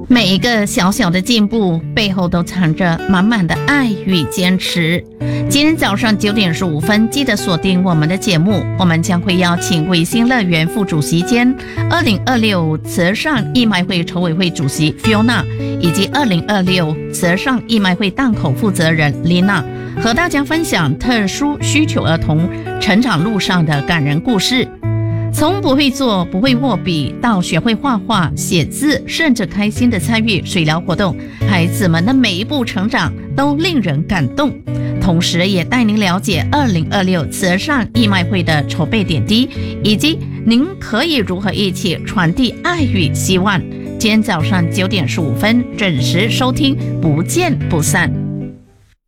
每一个小小的进步背后都藏着满满的爱与坚持。今天早上9点15分，记得锁定我们的节目，我们将会邀请卫星乐园副主席兼2026慈善义卖会筹委会主席 Fiona 以及2026慈善义卖会档口负责人 Lina， 和大家分享特殊需求儿童成长路上的感人故事。从不会做、不会握笔，到学会画画、写字，甚至开心的参与水疗活动，孩子们的每一步成长都令人感动。同时也带您了解2026慈善义卖会的筹备点滴，以及您可以如何一起传递爱与希望。今天早上9点15分准时收听，不见不散。